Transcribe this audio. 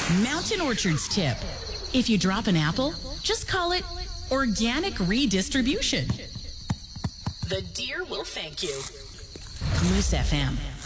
Mountain Orchards tip. If you drop an apple, just call it organic redistribution. The deer will thank you. Moose FM.